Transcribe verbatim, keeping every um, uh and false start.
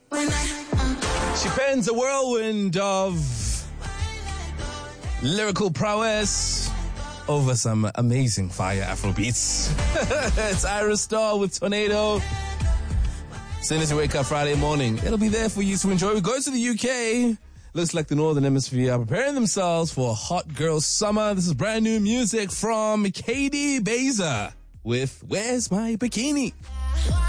She pens a whirlwind of lyrical prowess over some amazing fire Afro beats. It's Iris Starr with Tornado. Soon as you wake up Friday morning, it'll be there for you to enjoy. We go to the U K. Looks like the Northern Hemisphere are preparing themselves for a hot girl summer. This is brand new music from Katie Beza with Where's My Bikini?